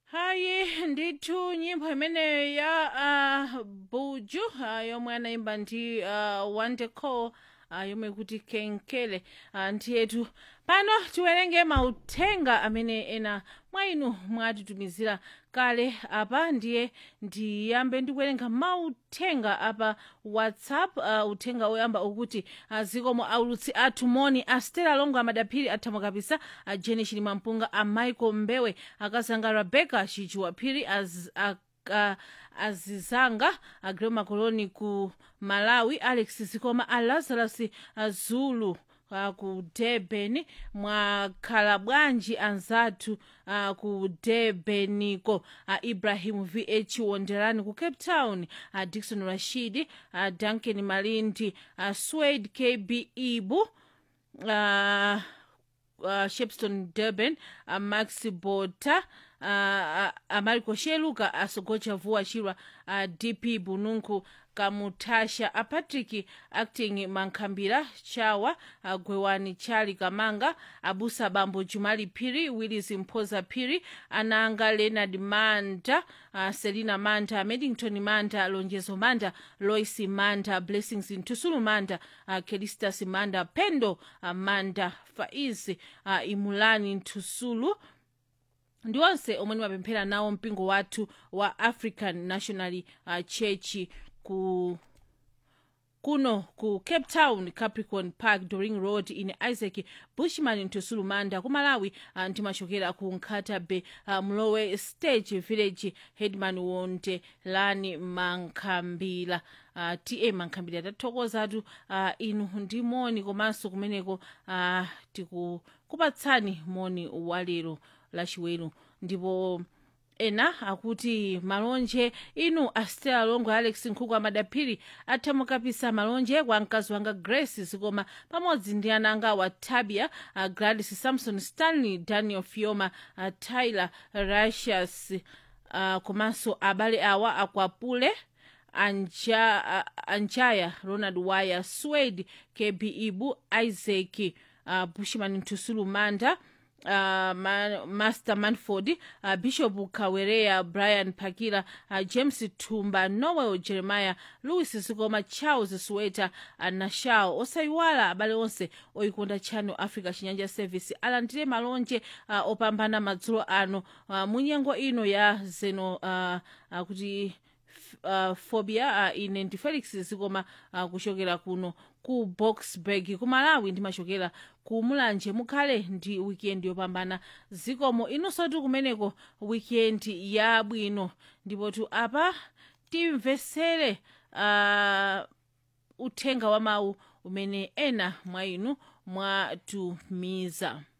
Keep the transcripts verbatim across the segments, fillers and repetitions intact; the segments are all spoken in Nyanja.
hayi ndithu nyimbo imeneyo ya uh, buju uh, yomwe anaimba ndi uh, wandecall uh, yomwe kuti kenkele uh, ndiyetu pano tiwerenge mauthenga amene ena mwa inu mwatitumizira kale apa ndiye ndiyambe ndikuwerenga mauthenga apa whatsapp. uh, uthenga oyamba ukuti uh, zikomo aulutsi athu moni a Stella Longo amadaphiri athamo kapisa a Jenny Chilimampunga a Michael Mbewe akazanga Rebecca Chichiwaphiri az a Uh, azizanga agreo makoloni ku Malawi Alex Zikoma a Lazarus uh, Zulu uh, ku Durban mwakhala bwanji anzathu uh, ku Durbaniko uh, Ibrahim V H Wonderani ku Cape Town uh, Dickson Rashidi uh, Duncan Malindi uh, Swade K B Ibu uh, uh, Shepston Durban uh, Maxi Bota Uh, uh, Amariko Sheluka asogocha vuwa shirwa uh, D P Bununku Kamutasha a Patrick acting Mankambira Chawa uh, Gwewani Chali Kamanga Abusa Bambo Jumali Piri Willis Mpoza Piri Ananga Leonard Manta uh, Selina Manta Medington Manta Lonjezo Manta Loisi Manta Blessings Ntusulu Manta uh, Kelistas Manta Pendo uh, Manta Faizi uh, Imulani Ntusulu ndi onse omwe nimapemphera nawo mpingo wathu wa African National uh, Church ku kuno ku Cape Town Capricorn Park Doring Road in Isaac Bushman Ntusulu Manda ku Malawi uh, ndimachokera ku Nkatabe uh, Mlowe Stage Village Headman Wonte Lani Mankambila uh, T A Mankambila tathokozatu uh, inu ndi moni komanso kumeneko uh, tiku kupatsani moni walero lachiwelo ndipo ena akuti malonje inu a Stella Longo Alex Nkhuku amadaphiri athamo kapisa malonje kwa mkazi wanga Grace Zikoma pamodzi ndi ana anga wa Tabia uh, Gladys Samson Stanley Daniel Fioma uh, Tyler Rashas uh, komanso abale awa akwapule Anja, uh, Anjaya Ronald Waya Swade K B Ibu Isaac uh, Bushman Ntusulu Manda Uh, man, Master Manford uh, Bishop Kawerea Brian Pakila uh, James Tumba Noel Jeremiah Louis Zikoma Charles Sweta uh, Nashao osaiwala abale onse oikonda Channel Africa Chinyanja Service alandire malonje uh, opambana madzulo ano uh, munyengo ino ya zeno uh, uh, kuti uh, phobia uh, ine ndi Felix Zikoma uh, kuchokera kuno ku Boxburg ku Malawi ndimachokera ku Mulanje. mukhale ndi weekend yopambana zikomo inonso tu kumeneko weekend yabwino ndipo tu apa timvesere uh, uthenga wa mawu umene ena mwa inu mwatumiza.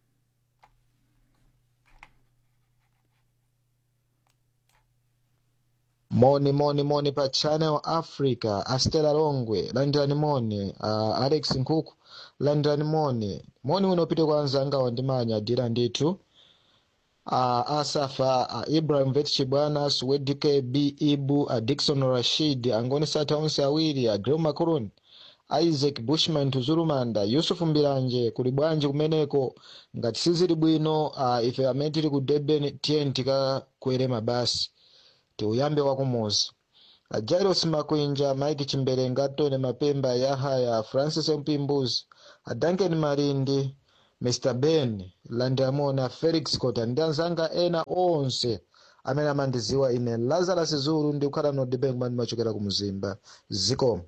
Moni moni moni pa Channel Africa a Stella Longwe landirani moni uh, Alex Nkhuku landirani moni moni unopite kwa anzanga wandimanya dira ndithu uh, Asafa uh, Ibrahim Vetchi bwana Swedi K B Ibu uh, Dickson Rashid angoni sata onse awiri a uh, Greu Makuruni Isaac Bushman Tuzurumanda Yusuf Mbiranje kuli bwanji kumeneko ngati sizili bwino uh, ife amene tili ku Durban tiyeni tikakwere basi tiuyambe wakumuzi Jairus Makwinja Mike Chimberenga Tone Mapemba Yahaya Francis Mpimbuzi Duncan Marindi Mister Ben Landamona Felix Kota ndanzanga ena onse amene amandiziwa ine Lazarus Zulu ndi kukhala no Durban mani machokera ku Mzimba zikomo.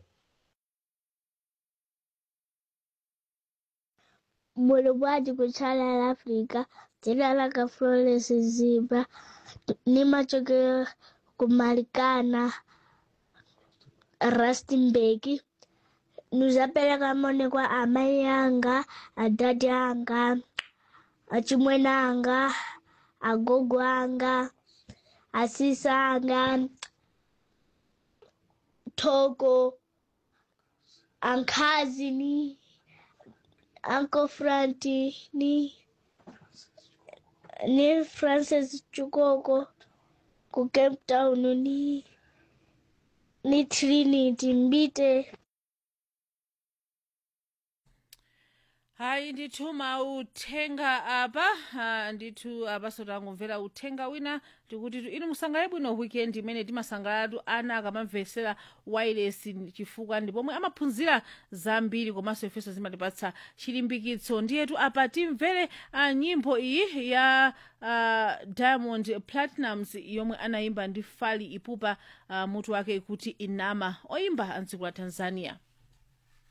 Mulubwaji ku Channel Africa jina laka Flores Zimba ni machokera ku Marikana Rustenburg. Nuzapeleka moni kwa amai yanga adadi anga achimwena anga agogo anga asisa anga Togo ankazi ni Uncle Franti ni ni Francis Chukoko ku Cape Town ni ni Trinity Mbite. hayi ndithu mauthenga apa ah, ndithu apaso tangomvera uthenga wina tikuti inu musangalale bwino weekend imene timasangalatu ana akamamvesera wireless chifukwa ndi pomwe amaphunzira zambiri komanso ifenso zimatipatsa chilimbikitso ndiyetu apa timvere ah, nyimbo iyi ya ah, Diamond Platnumz yomwe anayimba ndi Fally Ipupa ah, mutu wake kuti Inama oyimba amdziko la Tanzania.